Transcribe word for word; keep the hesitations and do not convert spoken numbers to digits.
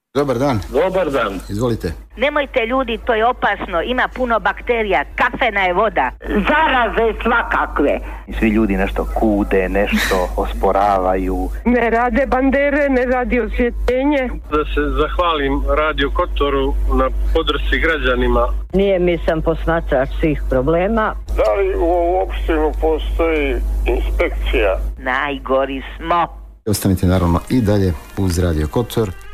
Dobar dan. Dobar dan. Izvolite. Nemojte ljudi, to je opasno, ima puno bakterija, kafena je voda. Zaraze svakakve. Svi ljudi nešto kude, nešto osporavaju. Ne rade bandere, ne radi osvjetljenje. Da se zahvalim Radio Kotoru na podršci građanima. Nije mi sam posmatrač svih problema. Da li u opštinu postoji inspekcija? Najgori smo. Ostanite naravno i dalje uz Radio Kotor.